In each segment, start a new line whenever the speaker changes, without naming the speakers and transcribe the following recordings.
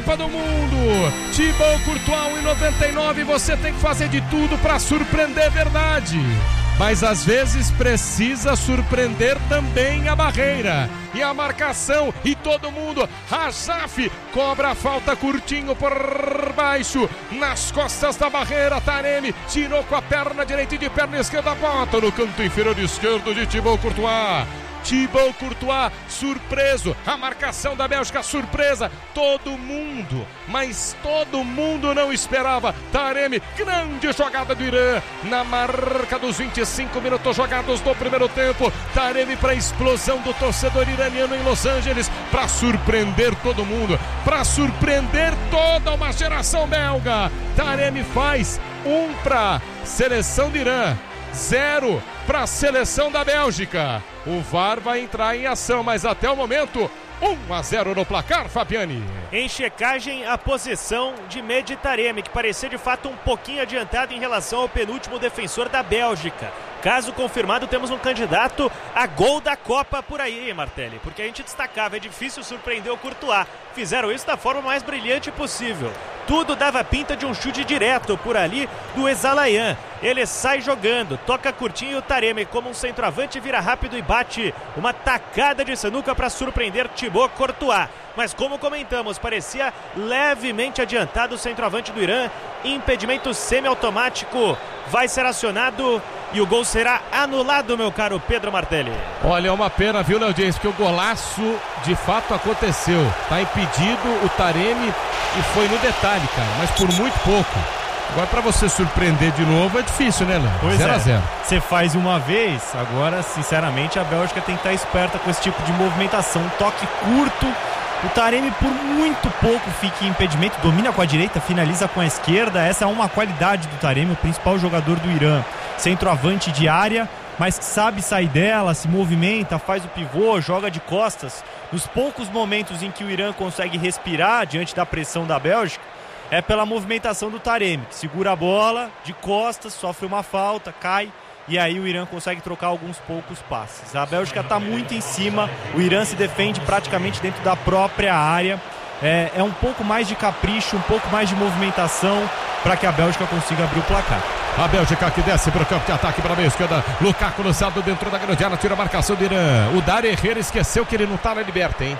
Copa do Mundo. Thibaut Courtois, 1,99. Você tem que fazer de tudo para surpreender, verdade. Mas às vezes precisa surpreender também a barreira e a marcação, e todo mundo. Rajaf cobra a falta curtinho por baixo, nas costas da barreira. Taremi tirou com a perna direita e de perna esquerda, bota no canto inferior esquerdo de Thibaut Courtois. Thibaut Courtois surpreso, a marcação da Bélgica surpresa, todo mundo, mas todo mundo não esperava. Taremi, grande jogada do Irã, na marca dos 25 minutos jogados do primeiro tempo. Taremi para a explosão do torcedor iraniano em Los Angeles, para surpreender todo mundo, para surpreender toda uma geração belga. Taremi faz 1 para seleção do Irã, 0 para a seleção da Bélgica. O VAR vai entrar em ação, mas até o momento 1-0 no placar, Fabiani.
Em checagem, a posição de Mehdi Taremi, que parecia de fato um pouquinho adiantado em relação ao penúltimo defensor da Bélgica. Caso confirmado, temos um candidato a gol da Copa por aí, Martelli, porque a gente destacava, é difícil surpreender o Courtois. Fizeram isso da forma mais brilhante possível. Tudo dava pinta de um chute direto por ali do Ezalayan. Ele sai jogando, toca curtinho e o Taremi, como um centroavante, vira rápido e bate uma tacada de sinuca para surpreender Thibaut Courtois. Mas como comentamos, parecia levemente adiantado o centroavante do Irã. Impedimento semiautomático vai ser acionado e o gol será anulado, meu caro Pedro Martelli.
Olha, é uma pena, viu, Léo Dias, porque o golaço de fato aconteceu. Tá impedido o Taremi e foi no detalhe, cara, mas por muito pouco. Agora, pra você surpreender de novo é difícil, né, Léo? 0-0.
Você faz uma vez, agora, sinceramente, a Bélgica tem que estar esperta com esse tipo de movimentação. Um toque curto, o Taremi por muito pouco fica em impedimento, domina com a direita, finaliza com a esquerda. Essa é uma qualidade do Taremi, o principal jogador do Irã. Centroavante de área, mas sabe sair dela, se movimenta, faz o pivô, joga de costas. Nos poucos momentos em que o Irã consegue respirar diante da pressão da Bélgica, é pela movimentação do Taremi, que segura a bola de costas, sofre uma falta, cai, e aí o Irã consegue trocar alguns poucos passes. A Bélgica está muito em cima, o Irã se defende praticamente dentro da própria área. É um pouco mais de capricho, um pouco mais de movimentação para que a Bélgica consiga abrir o placar.
A Bélgica que desce para o campo de ataque para a meia esquerda. Lukaku lançado dentro da grande área, tira a marcação do Irã. O Dari Herrera esqueceu que ele não está na liberta, hein?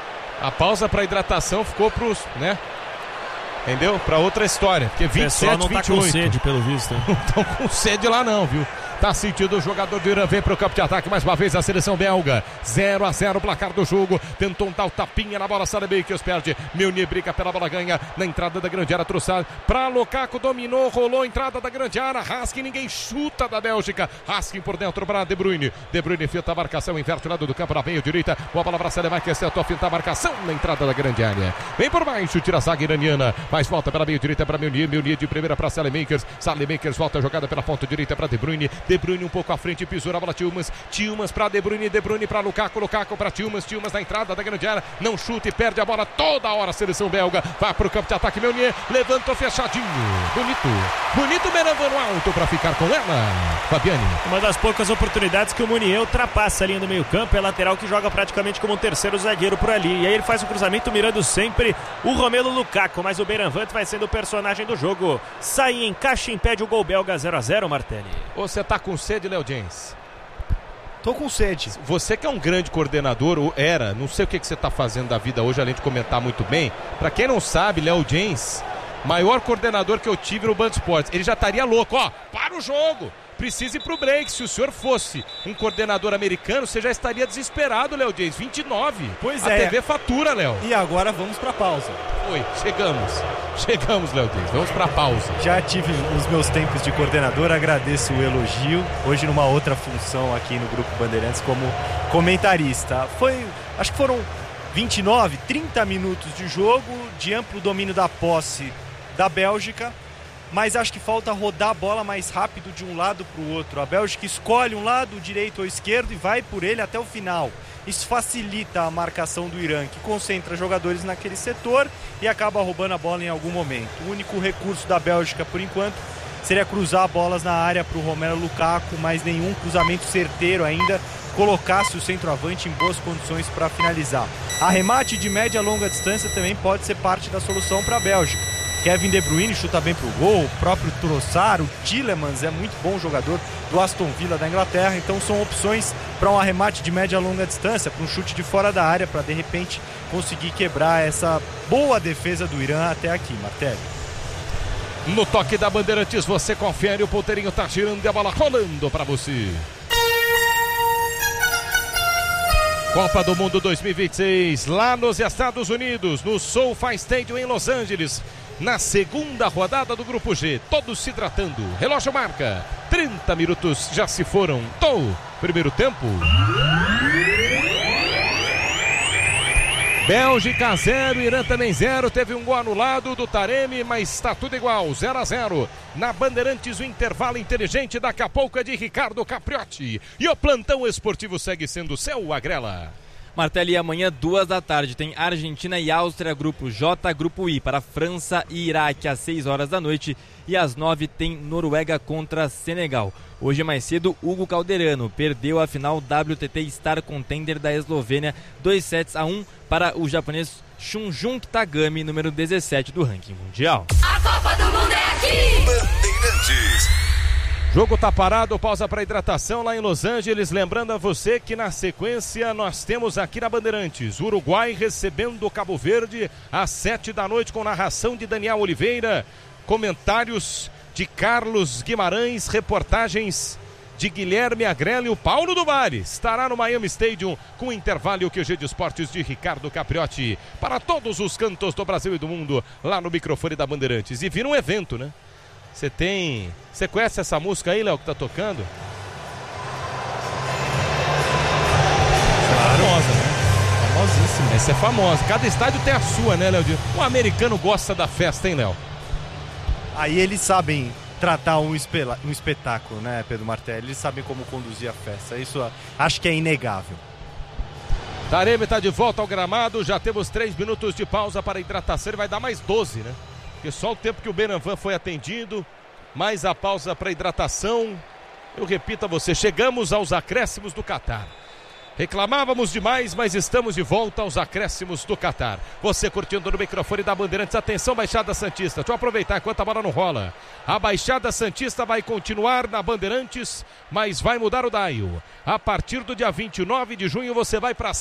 A pausa para hidratação ficou pros, né? Entendeu? Para outra história. Porque 27,
não
28.
Tá com sede, pelo visto.
Não estão com sede lá não, viu? Tá sentindo o jogador do Irã, vem pro campo de ataque mais uma vez a seleção belga. 0-0 o placar do jogo. Tentou dar o tapinha na bola, Saelemaekers perde. Meunier briga pela bola, ganha na entrada da grande área, Trossard pra Lukaku, dominou, rolou a entrada da grande área. Raskin, ninguém chuta da Bélgica. Raskin por dentro para De Bruyne. De Bruyne finta a marcação, inverte o lado do campo na meia direita. Boa bola para Saelemaekers, tentou fintar a marcação na entrada da grande área. Vem por baixo, tira a zaga iraniana. Mais volta pela meia direita para Meunier. Meunier de primeira para Saelemaekers. Saelemaekers volta a jogada pela ponta direita para De Bruyne. De Bruyne um pouco à frente, pisou a bola Tillmans. Tillmans para De Bruyne, De Bruyne para Lukaku, Lukaku para Tillmans, Tillmans na entrada da grande área, não chuta e perde a bola toda hora. A seleção belga vai para o campo de ataque. Meunier levantou fechadinho, bonito Merambo no alto para ficar com ela, Fabiani.
Uma das poucas oportunidades que o Meunier ultrapassa a linha do meio campo, é lateral que joga praticamente como um terceiro zagueiro por ali, e aí ele faz o cruzamento mirando sempre o Romelu Lukaku, mas o Beiranvand vai sendo o personagem do jogo. Sai, encaixa, impede o gol belga. 0-0, Martelli.
Você tá com sede, Léo James?
Tô com sede.
Você que é um grande coordenador, ou era, não sei o que você tá fazendo da vida hoje, além de comentar muito bem. Pra quem não sabe, Léo James, maior coordenador que eu tive no Band Esportes, ele já estaria louco, ó, para o jogo, precisa ir pro break. Se o senhor fosse um coordenador americano, você já estaria desesperado, Léo James. 29.
Pois
a
é.
TV fatura, Léo.
E agora vamos pra pausa.
Oi, chegamos, Léo James, vamos pra pausa.
Já tive os meus tempos de coordenador, agradeço o elogio. Hoje numa outra função aqui no Grupo Bandeirantes como comentarista. Acho que foram 29, 30 minutos de jogo, de amplo domínio da posse da Bélgica, mas acho que falta rodar a bola mais rápido de um lado para o outro. A Bélgica escolhe um lado, o direito ou esquerdo, e vai por ele até o final. Isso facilita a marcação do Irã, que concentra jogadores naquele setor e acaba roubando a bola em algum momento. O único recurso da Bélgica, por enquanto, seria cruzar bolas na área para o Romelu Lukaku, mas nenhum cruzamento certeiro ainda colocasse o centroavante em boas condições para finalizar. Arremate de média e longa distância também pode ser parte da solução para a Bélgica. Kevin De Bruyne chuta bem pro gol, o próprio Trossard, o Tielemans é muito bom jogador do Aston Villa da Inglaterra, então são opções para um arremate de média e longa distância, para um chute de fora da área, para de repente conseguir quebrar essa boa defesa do Irã até aqui, Martelli.
No toque da Bandeirantes você confere, o ponteirinho tá girando e a bola rolando para você. Copa do Mundo 2026, lá nos Estados Unidos, no SoFi Stadium em Los Angeles, na segunda rodada do Grupo G, todos se tratando. Relógio marca, 30 minutos já se foram. Primeiro tempo. Bélgica 0, Irã também 0, teve um gol anulado do Taremi, mas está tudo igual, 0-0. Na Bandeirantes, o intervalo inteligente, daqui a pouco é de Ricardo Capriotti. E o plantão esportivo segue sendo seu, Agrela.
Martelli, amanhã 14h tem Argentina e Áustria, grupo J, grupo I, para França e Iraque às 6 horas da noite, e às 9 tem Noruega contra Senegal. Hoje mais cedo, Hugo Calderano perdeu a final WTT Star Contender da Eslovênia, 2-1 para o japonês Shunjun Kitagami, número 17 do ranking mundial.
A Copa do Mundo é aqui!
Bandeirantes.
Jogo tá parado, pausa para hidratação lá em Los Angeles. Lembrando a você que na sequência nós temos aqui na Bandeirantes Uruguai recebendo o Cabo Verde às 7 da noite com narração de Daniel Oliveira, comentários de Carlos Guimarães, reportagens de Guilherme Agrela e o Paulo do Vale. Estará no Miami Stadium com o intervalo e o QG de esportes de Ricardo Capriotti para todos os cantos do Brasil e do mundo lá no microfone da Bandeirantes. E vira um evento, né? Você conhece essa música aí, Léo, que tá tocando?
Claro.
Famosa, né?
Famosíssima.
Essa é famosa. Cada estádio tem a sua, né, Léo? O americano gosta da festa, hein, Léo?
Aí eles sabem tratar um espetáculo, né, Pedro Martelli? Eles sabem como conduzir a festa. Isso acho que é inegável.
Taremi está de volta ao gramado. Já temos 3 minutos de pausa para hidratação. Ele vai dar mais 12, né? Porque só o tempo que o Benavan foi atendido, mais a pausa para hidratação. Eu repito a você, chegamos aos acréscimos do Catar. Reclamávamos demais, mas estamos de volta aos acréscimos do Catar. Você curtindo no microfone da Bandeirantes. Atenção, Baixada Santista. Deixa eu aproveitar enquanto a bola não rola. A Baixada Santista vai continuar na Bandeirantes, mas vai mudar o dial. A partir do dia 29 de junho você vai para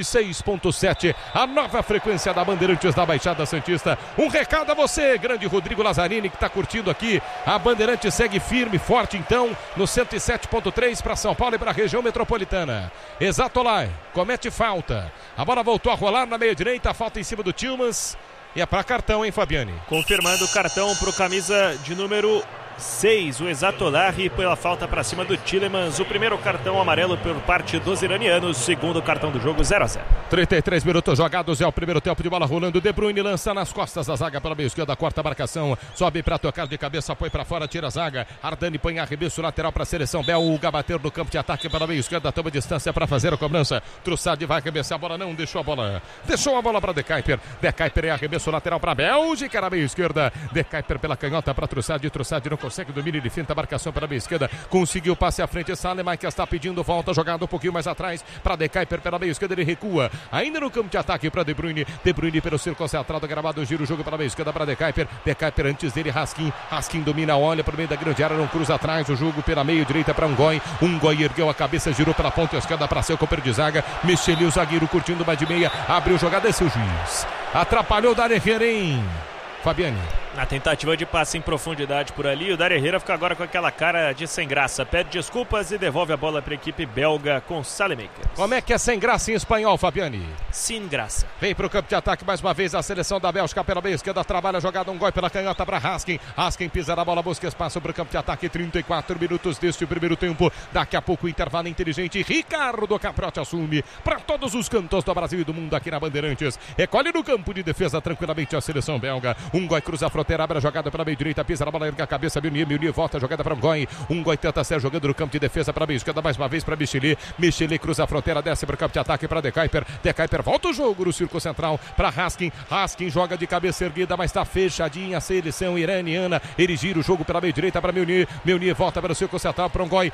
106.7, a nova frequência da Bandeirantes da Baixada Santista. Um recado a você, grande Rodrigo Lazzarini, que está curtindo aqui. A Bandeirantes segue firme, forte então, no 107.3 para São Paulo e para a região metropolitana. Zatolai comete falta. A bola voltou a rolar na meia direita, falta em cima do Tillmans. E é para cartão, hein, Fabiani?
Confirmando o cartão para o camisa de número 6, o Exatolari, pela falta para cima do Tielemans. O primeiro cartão amarelo por parte dos iranianos, segundo cartão do jogo, 0-0.
33 minutos jogados, é o primeiro tempo de bola rolando. De Bruyne lança nas costas da zaga pela meia esquerda, corta a marcação, sobe para tocar de cabeça, põe para fora, tira a zaga. Ardani põe arremesso lateral para a seleção belga, bater no campo de ataque pela meia esquerda, toma distância para fazer a cobrança. Trossard vai arremessar a bola, não deixou a bola para De Kuyper. De Kuyper é arremesso lateral para a Bélgica na meia esquerda. De Kuyper pela canhota para Trossard não consegue domínio, ele finta a marcação pela meia esquerda, conseguiu o passe à frente. Saleman, que está pedindo volta, jogada um pouquinho mais atrás para De Kuyper pela meia esquerda, ele recua ainda no campo de ataque para De Bruyne pelo círculo centrado, gravado, gira o jogo pela meia esquerda para De Kuyper antes dele, Raskin domina, olha para o meio da grande área, não cruza atrás, o jogo pela meia direita para Ngoy ergueu a cabeça, girou pela ponta esquerda para seu companheiro de zaga, Micheli, o zagueiro curtindo mais de meia, abriu jogada, esse é o juiz, atrapalhou o Dario Herrera, hein, Fabiani?
Na tentativa de passe em profundidade por ali, o Dario Herrera fica agora com aquela cara de sem graça, pede desculpas e devolve a bola para a equipe belga com Saelemaekers.
Como é que é sem graça em espanhol, Fabiani?
Sem graça.
Vem para o campo de ataque mais uma vez a seleção da Bélgica pela meia esquerda, trabalha a jogada, Ngoy pela canhota para Raskin pisa na bola, busca espaço para o campo de ataque, 34 minutos deste primeiro tempo, daqui a pouco o intervalo inteligente, Ricardo Capriotti assume para todos os cantos do Brasil e do mundo aqui na Bandeirantes, recolhe no campo de defesa tranquilamente a seleção belga, Ngoy cruza a fronteira fronteira, abre a jogada pela meio direita, pisa na bola, erga a cabeça, Miuni volta a jogada para Ngoi. Ngoi tenta ser jogando no campo de defesa para a meio esquerda, mais uma vez para Micheli. Micheli cruza a fronteira, desce para o campo de ataque para De Kuyper volta o jogo no círculo central para Raskin. Raskin joga de cabeça erguida, mas está fechadinha a seleção iraniana. Ele gira o jogo pela meio direita para Miuni volta para o círculo central para Ngoi.